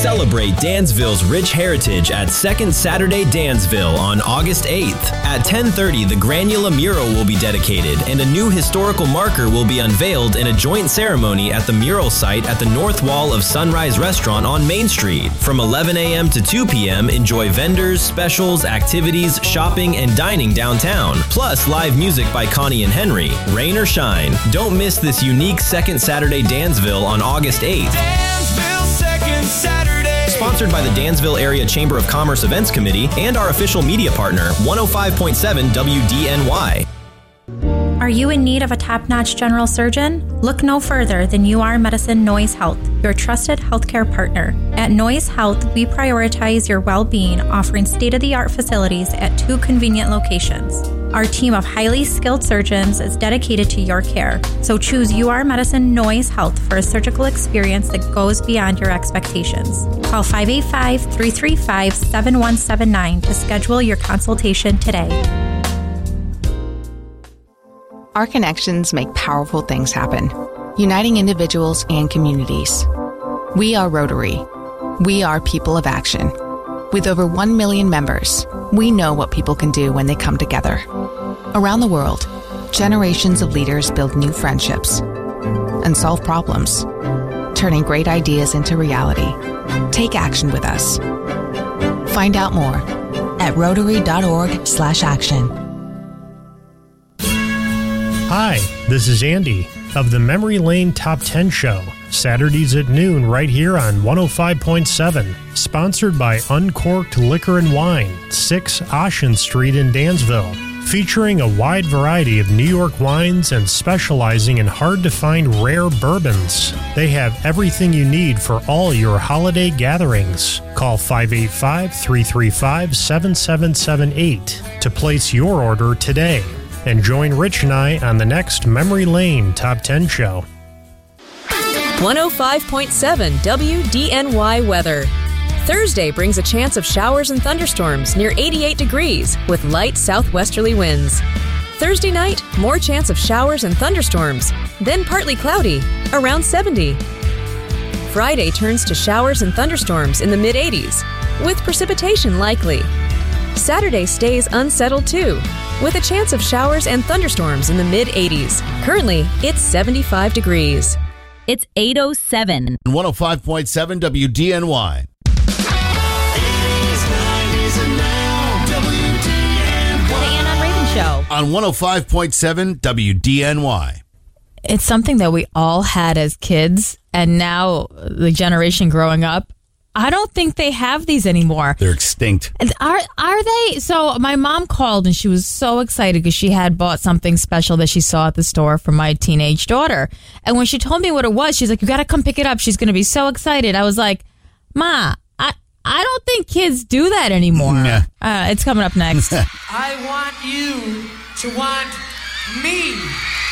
Celebrate Dansville's rich heritage at Second Saturday Dansville on August 8th. At 10:30, the Granula mural will be dedicated and a new historical marker will be unveiled in a joint ceremony at the mural site at the north wall of Sunrise Restaurant on Main Street. From 11 a.m. to 2 p.m., enjoy vendors, specials, activities, shopping, and dining downtown. Plus, live music by Connie and Henry. Rain or shine, don't miss this unique Second Saturday Dansville on August 8th. Dansville Second Saturday. Sponsored by the Dansville Area Chamber of Commerce Events Committee and our official media partner, 105.7 WDNY. Are you in need of a top-notch general surgeon? Look no further than UR Medicine Noyes Health, your trusted healthcare partner. At Noyes Health, we prioritize your well-being, offering state-of-the-art facilities at 2 convenient locations. Our team of highly skilled surgeons is dedicated to your care, so choose UR Medicine Noyes Health for a surgical experience that goes beyond your expectations. Call 585-335-7179 to schedule your consultation today. Our connections make powerful things happen, uniting individuals and communities. We are Rotary. We are people of action. With over 1 million members, we know what people can do when they come together. Around the world, generations of leaders build new friendships and solve problems, turning great ideas into reality. Take action with us. Find out more at Rotary.org/action. Hi, this is Andy of the Memory Lane Top 10 Show, Saturdays at noon right here on 105.7, sponsored by Uncorked Liquor and Wine, 6 Ocean Street in Dansville, featuring a wide variety of New York wines and specializing in hard-to-find rare bourbons. They have everything you need for all your holiday gatherings. Call 585-335-7778 to place your order today. And join Rich and I on the next Memory Lane Top 10 Show. 105.7 WDNY weather. Thursday brings a chance of showers and thunderstorms near 88 degrees with light southwesterly winds. Thursday night, more chance of showers and thunderstorms, then partly cloudy, around 70. Friday turns to showers and thunderstorms in the mid-80s, with precipitation likely. Saturday stays unsettled too, with a chance of showers and thunderstorms in the mid-80s. Currently, it's 75 degrees. It's 8:07. 105.7 WDNY. 80s, 90s, and now. WDNY. The Ann on Raven Show. On 105.7 WDNY. It's something that we all had as kids, and now the generation growing up, I don't think they have these anymore. They're extinct. Are they? So my mom called and she was so excited because she had bought something special that she saw at the store for my teenage daughter. And when she told me what it was, she's like, you got to come pick it up. She's going to be so excited. I was like, Ma, I don't think kids do that anymore. Yeah. It's coming up next. I want you to want me.